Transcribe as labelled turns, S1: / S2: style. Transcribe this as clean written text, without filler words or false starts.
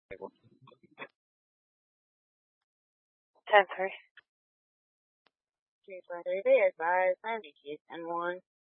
S1: 10:30. Please enter the advised 90 keys and 1.